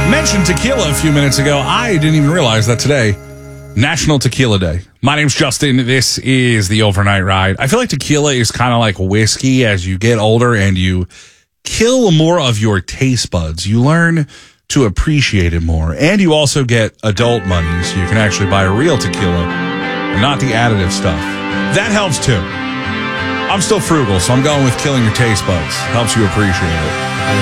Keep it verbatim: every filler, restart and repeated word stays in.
Mentioned tequila a few minutes ago. I didn't even realize that today, National Tequila Day. My name's Justin. This is the Overnight Ride. I feel like tequila is kind of like whiskey as you get older and you kill more of your taste buds. You learn to appreciate it more. And you also get adult money, so you can actually buy real tequila and not the additive stuff. That helps too. I'm still frugal, so I'm going with killing your taste buds. Helps you appreciate it.